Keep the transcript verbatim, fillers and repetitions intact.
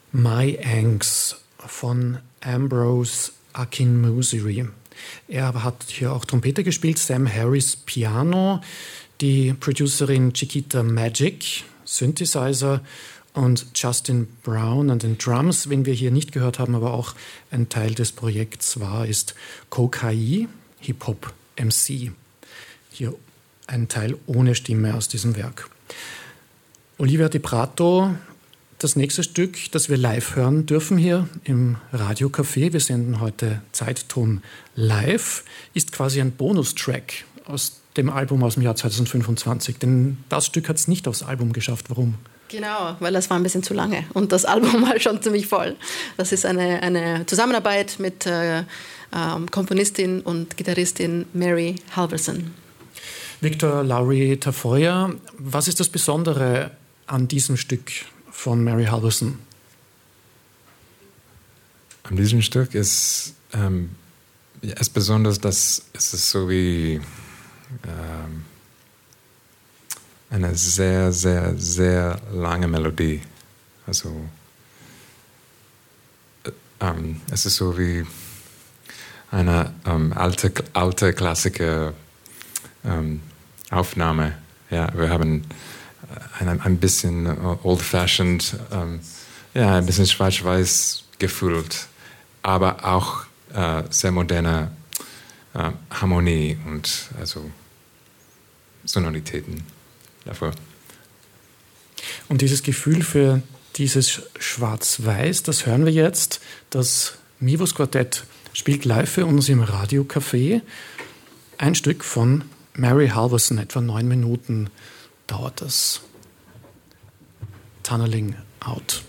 My Angst von Ambrose Akinmusire. Er hat hier auch Trompete gespielt, Sam Harris Piano, die Producerin Chiquita Magic, Synthesizer und Justin Brown an den Drums. Wen wir hier nicht gehört haben, aber auch ein Teil des Projekts war, ist Kokai, Hip-Hop-M C. Hier ein Teil ohne Stimme aus diesem Werk. Olivia Di Prato, das nächste Stück, das wir live hören dürfen hier im Radiocafé, wir senden heute Zeitton live, ist quasi ein Bonustrack aus dem Album aus dem Jahr zweitausendfünfundzwanzig. Denn das Stück hat es nicht aufs Album geschafft. Warum? Genau, weil das war ein bisschen zu lange und das Album war schon ziemlich voll. Das ist eine, eine Zusammenarbeit mit äh, ähm, Komponistin und Gitarristin Mary Halverson. Victor Lowry Tafoya, was ist das Besondere an diesem Stück von Mary Halverson? An diesem Stück ist ähm, ja, ist besonders, dass es ist so wie ähm, eine sehr, sehr, sehr lange Melodie. Also äh, ähm, es ist so wie eine ähm, alte, alte Klassiker ähm, Aufnahme. Ja, wir haben ein, ein bisschen old-fashioned, ähm, ja, ein bisschen schwarz-weiß gefühlt, aber auch äh, sehr moderne äh, Harmonie und also Sonoritäten davor. Und dieses Gefühl für dieses Schwarz-Weiß, das hören wir jetzt. Das Mivos Quartett spielt live für uns im Radiocafé. Ein Stück von Mary Halverson, etwa neun Minuten dauert das. Tunneling Out.